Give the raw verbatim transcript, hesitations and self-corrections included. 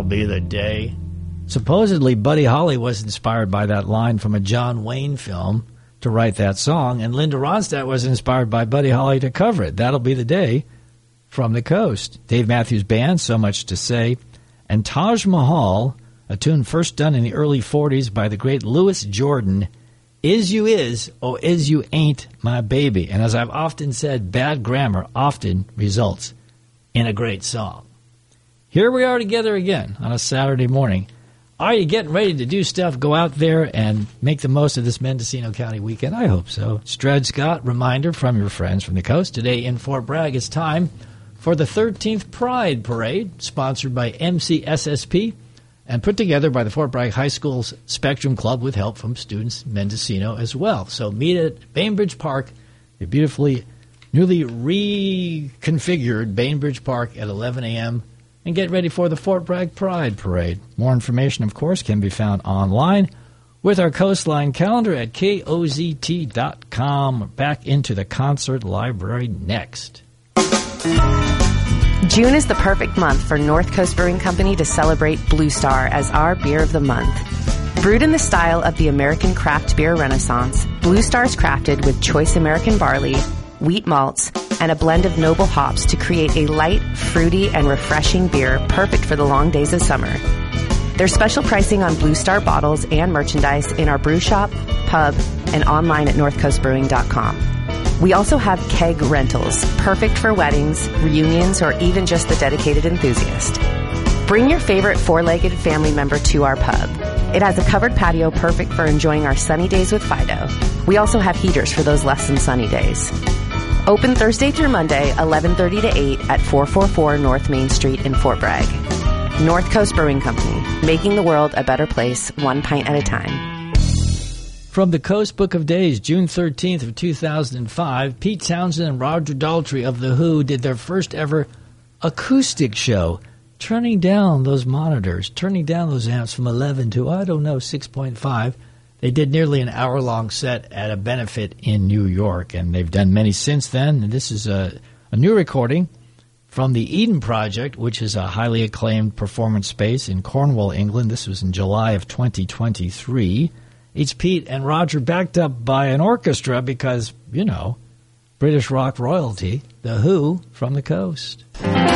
That'll Be the Day. Supposedly, Buddy Holly was inspired by that line from a John Wayne film to write that song, and Linda Ronstadt was inspired by Buddy Holly to cover it. That'll Be the Day from the Coast. Dave Matthews Band, So Much to Say, and Taj Mahal, a tune first done in the early forties by the great Louis Jordan, Is You Is, or Is You Ain't My Baby. And as I've often said, bad grammar often results in a great song. Here we are together again on a Saturday morning. Are you getting ready to do stuff? Go out there and make the most of this Mendocino County weekend? I hope so. It's Dred Scott, reminder from your friends from the coast. Today in Fort Bragg, it's time for the thirteenth Pride Parade, sponsored by M C S S P and put together by the Fort Bragg High School's Spectrum Club with help from students in Mendocino as well. So meet at Bainbridge Park, the beautifully, newly reconfigured Bainbridge Park at eleven a.m., and get ready for the Fort Bragg Pride Parade. More information, of course, can be found online with our Coastline calendar at K O Z T dot com. Back into the concert library next. June is the perfect month for North Coast Brewing Company to celebrate Blue Star as our beer of the month. Brewed in the style of the American craft beer renaissance, Blue Star is crafted with choice American barley, wheat malts, and a blend of noble hops to create a light, fruity, and refreshing beer perfect for the long days of summer. There's special pricing on Blue Star bottles and merchandise in our brew shop, pub, and online at north coast brewing dot com. We also have keg rentals, perfect for weddings, reunions, or even just the dedicated enthusiast. Bring your favorite four-legged family member to our pub. It has a covered patio perfect for enjoying our sunny days with Fido. We also have heaters for those less than sunny days. Open Thursday through Monday, eleven thirty to eight at four forty-four North Main Street in Fort Bragg. North Coast Brewing Company, making the world a better place, one pint at a time. From the Coast Book of Days, June thirteenth of two thousand five, Pete Townsend and Roger Daltrey of The Who did their first ever acoustic show, turning down those monitors, turning down those amps from eleven to, I don't know, six point five. They did nearly an hour-long set at a benefit in New York, and they've done many since then. And this is a, a new recording from the Eden Project, which is a highly acclaimed performance space in Cornwall, England. This was in July of twenty twenty-three. It's Pete and Roger backed up by an orchestra because, you know, British rock royalty, The Who from the coast.